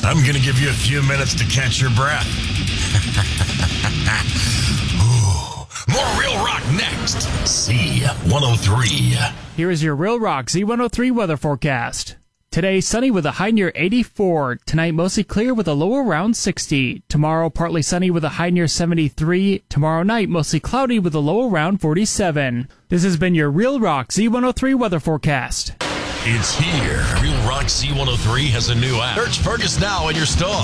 I'm going to give you a few minutes to catch your breath. Ooh, more Real Rock next. Z103. Here is your Real Rock Z103 weather forecast. Today, sunny with a high near 84. Tonight, mostly clear with a low around 60. Tomorrow, partly sunny with a high near 73. Tomorrow night, mostly cloudy with a low around 47. This has been your Real Rock Z103 weather forecast. It's here. Real Rock Z103 has a new app. Search Fergus now in your store.